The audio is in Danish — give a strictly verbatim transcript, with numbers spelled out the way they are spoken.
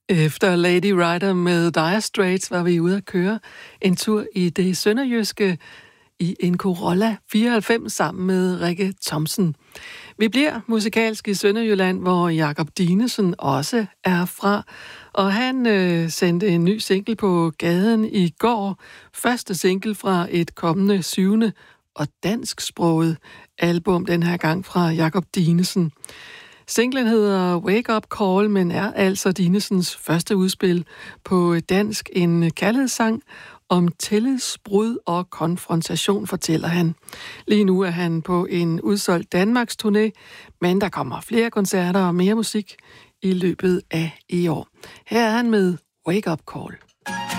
Efter Lady Rider med Dire Straits var vi ude at køre en tur i det sønderjyske i en Corolla fireoghalvfems sammen med Rikke Thomsen. Vi bliver musikalsk i Sønderjylland, hvor Jakob Dinesen også er fra, og han øh, sendte en ny single på gaden i går. Første single fra et kommende syvende og dansksproget album, den her gang fra Jakob Dinesen. Singlen hedder Wake Up Call, men er altså Dinesens første udspil på dansk. En kærlighedssang om tillidsbrud og konfrontation, fortæller han. Lige nu er han på en udsolgt Danmarks turné, men der kommer flere koncerter og mere musik i løbet af i år. Her er han med Wake Up Call.